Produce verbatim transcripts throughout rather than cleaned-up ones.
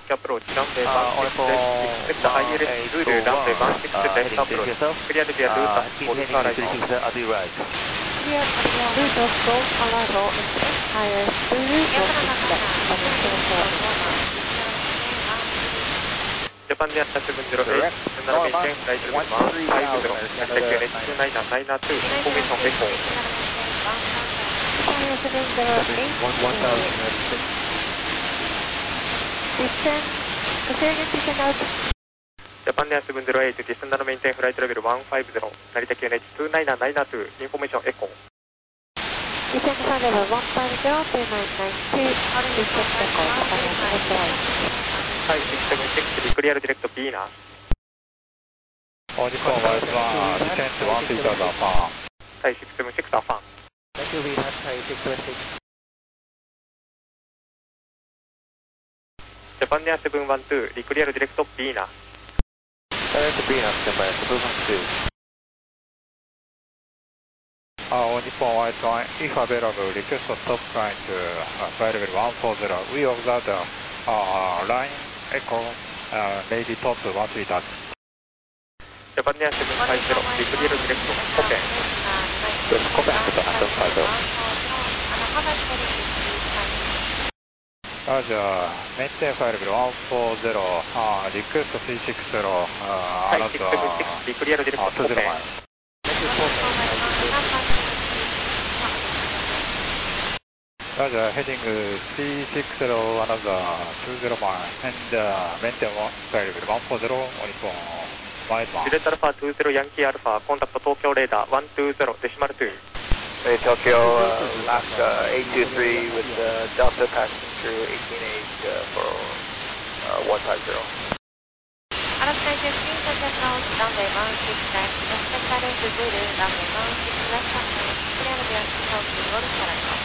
京アプローチ、ランウェイワンシックス、セクター アイエルエス ズール、ランウェイワンシックス、レフトアプローチ、クリアルビアルータ、ゴルフアライバル。 Clear arrival, expect higher Zulu, Japan Air seven zero eight, Cessna maintain flight level one five zero, Narita Q N H two nine nine two, information echo. Fire seven zero eight, one thousand ninety-six. descend, proceeding descend out. Japan Air seven zero eight, Cessna maintain flight level one five zero, Narita Q N H two nine nine two, information echo. Descend flight level one five zero, two nine nine two, descend echo, Japan Air seven zero eight. five six seven six, declare direct Venus. On Nippon one one, descend one three thousand affirm. five six seven six, affirm. Thank you, Venus, five six seven six. Japan Air seven one two, declare direct Venus. Direct Venus, Japan Air seven one two. Uh, on Nippon one one, if available, request stop climb to uh, flight level one four zero. We observe the uh, line echo, uh, Navy top one three thousand. Japan Air seven five zero, declare direct Koppen. Yes, Koppen, Japan Air seven five zero. Roger, maintain flight level one four zero, uh, request three six zero, uh, five six seven six, declare direct uh, two zero Koppen. miles. Thank you, Koppen. Roger, heading three six zero, another two zero miles, and uh, maintain flight level one four zero, on Nippon one eight one. Juliet Alpha two zero, Yankee Alpha, contact Tokyo radar one two zero, decimal two. Hey, Tokyo, uh, Alaska eight two three with uh, Delta passing through eighteen eight uh, for uh, one five zero. Alaska eight two three, contact route, runway one six left, expect direct Zulu, runway one six left, clear the air control to Golf Arrival.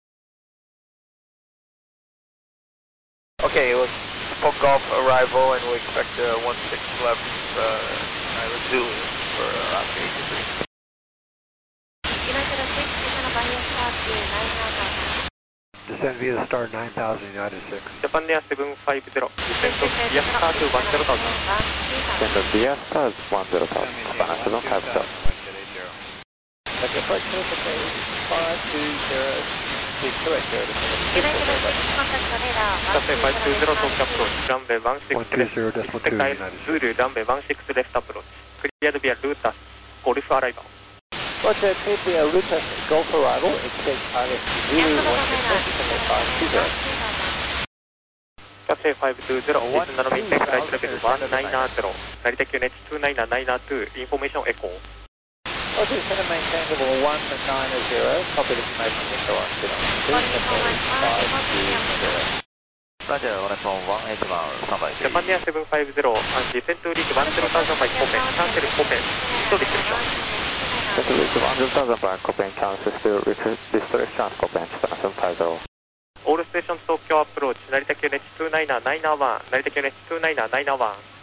Okay, it was full Golf arrival, and we expect uh, one six left uh, Zulu for uh, Alaska eight two three. United six, descend via star to nine thousand. Descend via star nine thousand, United six. Japan Air seven five zero, descend via star to one zero thousand. Descend via star one zero thousand, Japan Air seven five zero. Okay, flight certificate five two zero, please correct zero to United six, contact radar, Cathay five two zero, Tokyo approach, runway one six left, expect Zulu, runway one six left approach, clear via Lutas, Golf arrival. Roger, clear via Lutas, Golf arrival, expect pilot Zulu one six left, runway five two zero. Cathay five two zero, descend and maintain flight level one nine zero, Narita Q N H two nine nine two, information echo. Roger, descend and maintain level one nine zero, copy the information echo on five two zero. Roger, on Nippon one eight one, standby. Japan Air seven five zero, and descend to reach one zero thousand by Koppen, cancel Koppen, still restriction. Descend to reach one zero thousand by Koppen, cancel still restriction, Koppen, Japan Air seven five zero. All stations Tokyo approach, Narita Q N H two nine nine one, Narita Q N H two nine nine one.